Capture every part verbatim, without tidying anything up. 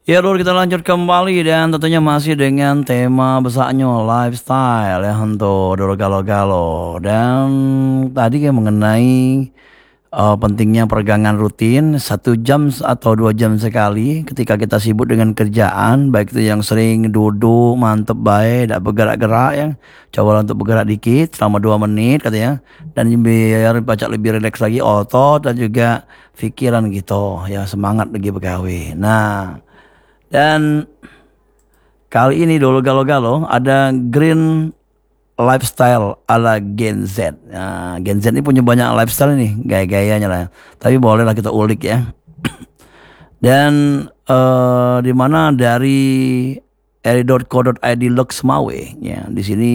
Ya Lur, kita lanjut kembali dan tentunya masih dengan tema besarnya lifestyle ya untuk Doro Galo-Galo. Dan tadi kayak mengenai eh, pentingnya peregangan rutin satu jam atau dua jam sekali ketika kita sibuk dengan kerjaan, baik itu yang sering duduk mantep baik, tidak bergerak-gerak ya. Coba untuk bergerak dikit selama dua menit katanya, dan biar baca lebih rileks lagi otot dan juga pikiran gitu ya, semangat lagi bergawe. Nah, dan kali ini dulu galo-galo ada green lifestyle ala Gen Z. Nah, Gen Z ini punya banyak lifestyle nih, gaya-gayanya lah. Tapi bolehlah kita ulik ya. Dan eh, di mana dari eri titik co titik id Loksmawe ya, di sini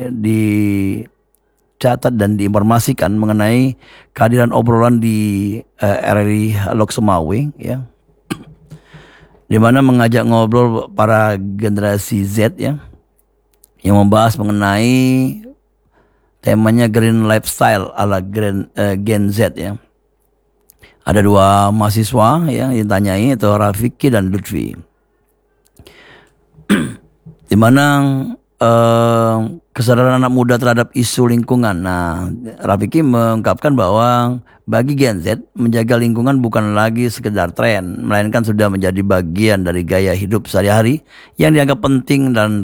dicatat dan diinformasikan mengenai kehadiran obrolan di eh, R R I Loksmawe ya, di mana mengajak ngobrol para generasi Z ya, yang membahas mengenai temanya green lifestyle ala Gen, eh, Gen Z ya. Ada dua mahasiswa ya yang ditanyai, itu Rafiki dan Lutfi. Di mana eh, kesadaran anak muda terhadap isu lingkungan. Nah, Rafiki mengungkapkan bahwa bagi Gen Z, menjaga lingkungan bukan lagi sekedar tren, melainkan sudah menjadi bagian dari gaya hidup sehari-hari yang dianggap penting dan